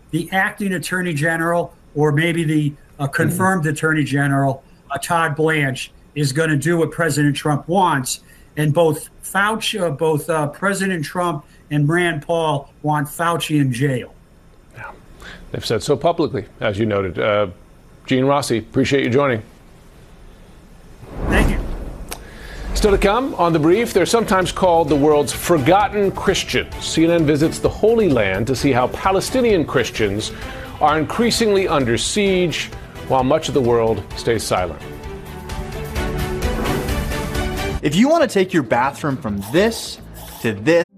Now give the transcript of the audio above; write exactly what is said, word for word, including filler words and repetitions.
the acting attorney general or maybe the uh, confirmed mm-hmm. attorney general, uh, Todd Blanche, is going to do what President Trump wants. And both Fauci, uh, both uh, President Trump and Rand Paul want Fauci in jail. Yeah. They've said so publicly, as you noted. Uh, Gene Rossi, appreciate you joining. Thank you. Still to come on The Brief, they're sometimes called the world's forgotten Christians. C N N visits the Holy Land to see how Palestinian Christians are increasingly under siege while much of the world stays silent. If you want to take your bathroom from this to this